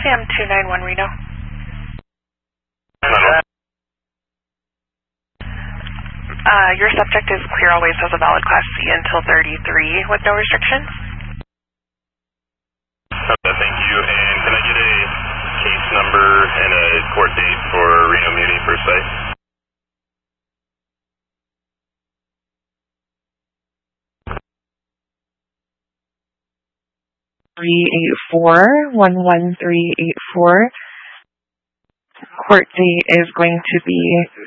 Sam 291 Reno. Your subject is clear always, has a valid Class C until 33 with no restrictions. Thank you. And can I get a case number and a court date for Reno Muni first site? 11384. Court date is going to be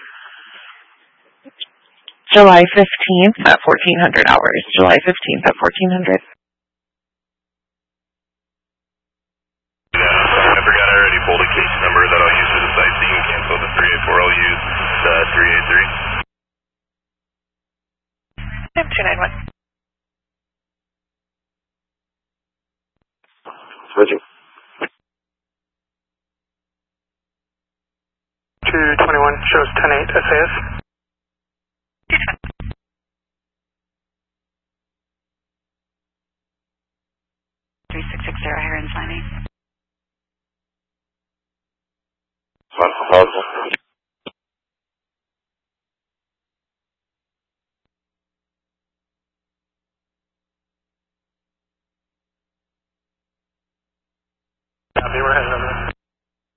July 15th at 1400 hours. July 15th at 1400. I forgot I already pulled a case number that I'll use for the site, so you can cancel the 384. I'll use the 383. 291. Switching. 221 shows 10-8 SAS. 3660 Heron signing. Possible.